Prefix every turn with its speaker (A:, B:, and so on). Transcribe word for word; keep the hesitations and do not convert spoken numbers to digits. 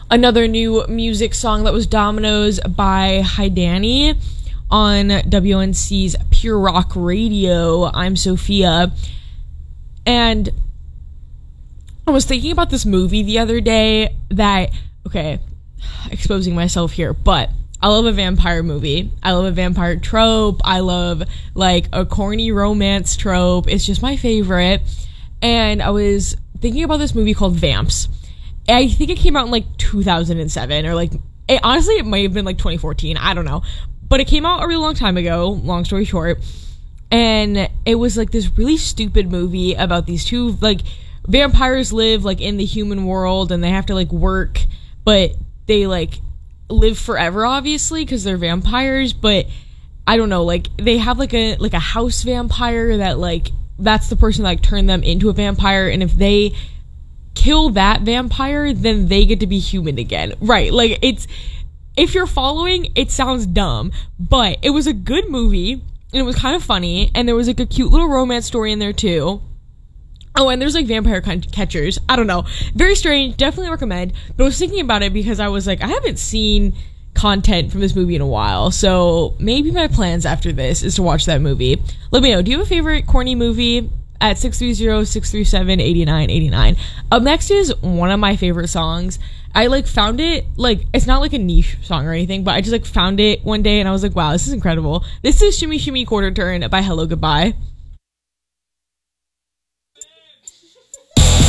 A: another new music song that was Dominoes by Hidani on W N C's Pure Rock Radio. I'm Sophia. And I was thinking about this movie the other day that, okay, exposing myself here, but I love a vampire movie. I love a vampire trope. I love, like, a corny romance trope. It's just my favorite. And I was thinking about this movie called Vamps. I think it came out in, like, two thousand seven, or, like, it, honestly, it might have been, like, twenty fourteen. I don't know. But it came out a really long time ago, long story short. And it was, like, this really stupid movie about these two, like, vampires live, like, in the human world, and they have to, like, work, but they, like, live forever, obviously, because they're vampires. But I don't know, like, they have, like, a like a house vampire that, like, that's the person that, like, turned them into a vampire, and if they kill that vampire, then they get to be human again. Right, like, it's, if you're following, it sounds dumb, but it was a good movie, and it was kind of funny, and there was, like, a cute little romance story in there, too. Oh, and there's, like, vampire catchers. I don't know. Very strange. Definitely recommend. But I was thinking about it because I was like, I haven't seen content from this movie in a while. So maybe my plans after this is to watch that movie. Let me know. Do you have a favorite corny movie? At six three zero, six three seven, eight nine eight nine. Up next is one of my favorite songs. I, like, found it, like, it's not, like, a niche song or anything, but I just, like, found it one day and I was like, wow, this is incredible. This is Shimmy Shimmy Quarter Turn by Hello Goodbye.